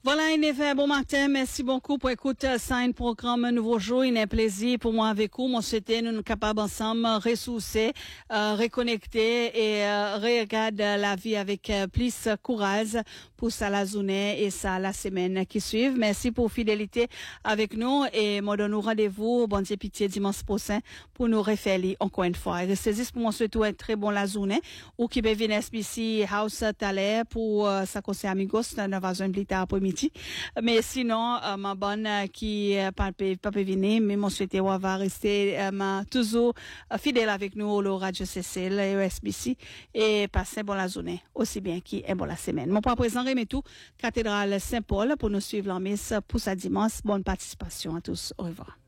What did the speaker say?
Voilà, il est fait bon matin. Merci beaucoup pour écouter ça, un programme nouveau jour. Il est un plaisir pour moi avec vous. Moi, c'était nous capables ensemble ressourcer, reconnecter et regarder la vie avec plus courage pour ça la journée et ça la semaine qui suit. Merci pour fidélité avec nous et moi donne nous rendez-vous bon Dieu pitié dimanche prochain pour nous refaire encore une fois. Et restez juste pour moi souhaiter une très bonne la journée ou qui peut venir SBC House Thaler pour ça conseil amigos dans la zone plus tard après-midi. Mais sinon, ma bonne qui pas venir, mais mon souhaité va rester toujours fidèle avec nous au Radio CCL et au SBC et passer bon la journée aussi bien qui est bon la semaine. Mon point présent remet tout cathédrale Saint-Paul pour nous suivre la messe pour sa dimanche. Bonne participation à tous. Au revoir.